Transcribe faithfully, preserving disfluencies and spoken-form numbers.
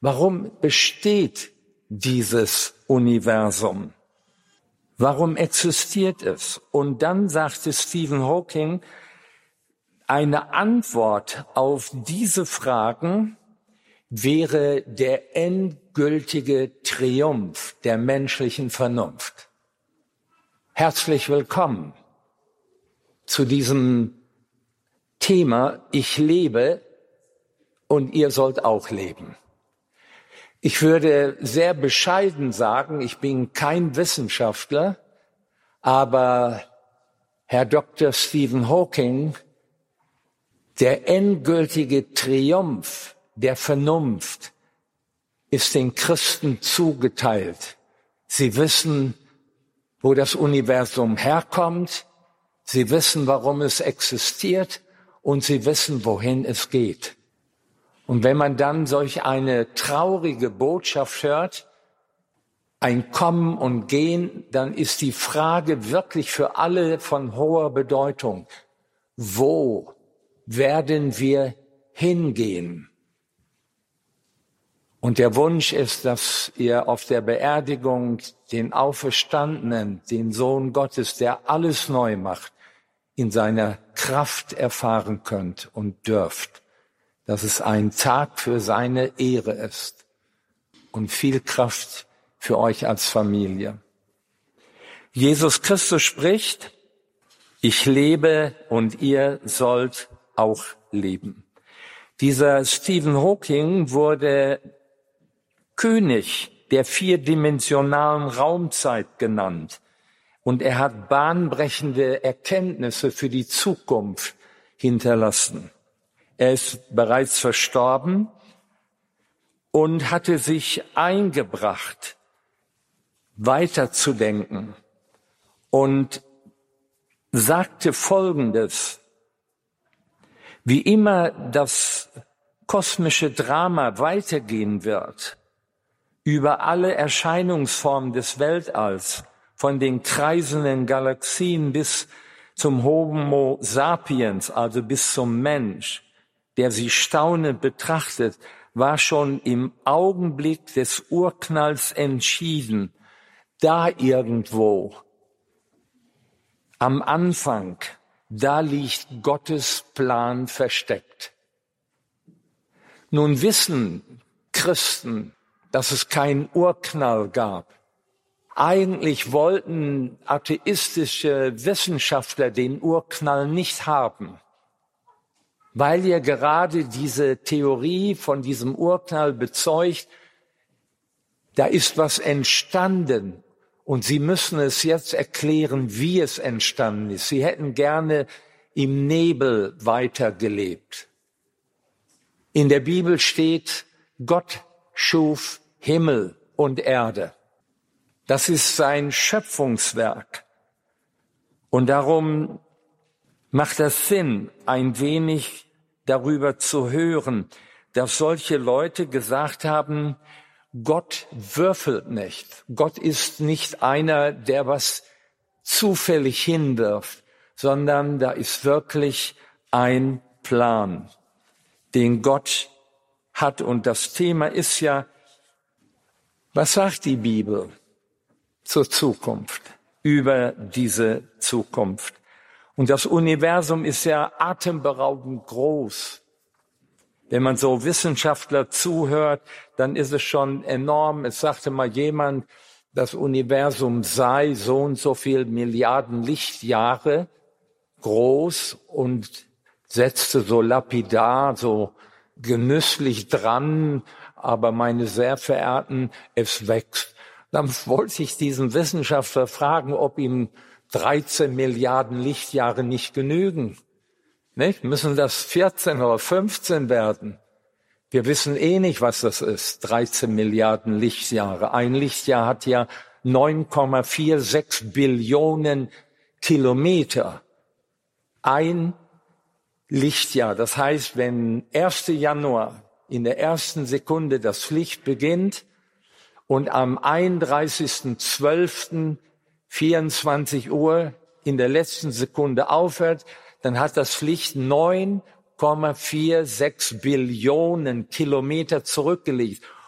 Warum besteht dieses Universum? Warum existiert es? Und dann sagte Stephen Hawking, eine Antwort auf diese Fragen wäre der endgültige Triumph der menschlichen Vernunft. Herzlich willkommen zu diesem Thema, ich lebe und ihr sollt auch leben. Ich würde sehr bescheiden sagen, ich bin kein Wissenschaftler, aber Herr Doktor Stephen Hawking, der endgültige Triumph der Vernunft ist den Christen zugeteilt. Sie wissen, wo das Universum herkommt, sie wissen, warum es existiert und sie wissen, wohin es geht. Und wenn man dann solch eine traurige Botschaft hört, ein Kommen und Gehen, dann ist die Frage wirklich für alle von hoher Bedeutung. Wo werden wir hingehen? Und der Wunsch ist, dass ihr auf der Beerdigung den Auferstandenen, den Sohn Gottes, der alles neu macht, in seiner Kraft erfahren könnt und dürft. Dass es ein Tag für seine Ehre ist und viel Kraft für euch als Familie. Jesus Christus spricht, ich lebe und ihr sollt auch leben. Dieser Stephen Hawking wurde König der vierdimensionalen Raumzeit genannt und er hat bahnbrechende Erkenntnisse für die Zukunft hinterlassen. Er ist bereits verstorben und hatte sich eingebracht, weiterzudenken und sagte Folgendes: Wie immer das kosmische Drama weitergehen wird, über alle Erscheinungsformen des Weltalls, von den kreisenden Galaxien bis zum Homo sapiens, also bis zum Mensch, der sie staunend betrachtet, war schon im Augenblick des Urknalls entschieden, da irgendwo, am Anfang, da liegt Gottes Plan versteckt. Nun wissen Christen, dass es keinen Urknall gab. Eigentlich wollten atheistische Wissenschaftler den Urknall nicht haben, weil ihr gerade diese Theorie von diesem Urknall bezeugt, da ist was entstanden und sie müssen es jetzt erklären, wie es entstanden ist. Sie hätten gerne im Nebel weitergelebt. In der Bibel steht, Gott schuf Himmel und Erde. Das ist sein Schöpfungswerk. Und darum macht es Sinn, ein wenig darüber zu hören, dass solche Leute gesagt haben, Gott würfelt nicht. Gott ist nicht einer, der was zufällig hinwirft, sondern da ist wirklich ein Plan, den Gott hat. Und das Thema ist ja, was sagt die Bibel zur Zukunft, über diese Zukunft? Und das Universum ist ja atemberaubend groß. Wenn man so Wissenschaftler zuhört, dann ist es schon enorm. Es sagte mal jemand, das Universum sei so und so viel Milliarden Lichtjahre groß und setzte so lapidar, so genüsslich dran, aber meine sehr verehrten, es wächst. Dann wollte ich diesen Wissenschaftler fragen, ob ihm dreizehn Milliarden Lichtjahre nicht genügen. Nicht? Müssen das vierzehn oder fünfzehn werden? Wir wissen eh nicht, was das ist, dreizehn Milliarden Lichtjahre. Ein Lichtjahr hat ja neun Komma sechsundvierzig Billionen Kilometer. Ein Lichtjahr. Das heißt, wenn ersten Januar in der ersten Sekunde das Licht beginnt und am einunddreißigsten zwölften vierundzwanzig Uhr in der letzten Sekunde aufhört, dann hat das Licht neun Komma sechsundvierzig Billionen Kilometer zurückgelegt.